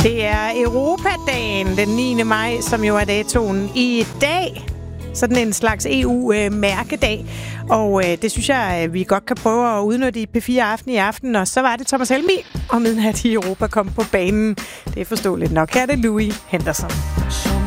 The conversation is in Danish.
Det er Europadagen den 9. maj, som jo er datoen i dag. Sådan en slags EU-mærkedag. Og det synes jeg, vi godt kan prøve at udnytte i P4 Aften i aften. Og så var det Thomas Helmig og midnat i Europa kom på banen. Det er forståeligt nok. Her er det Louis Henderson.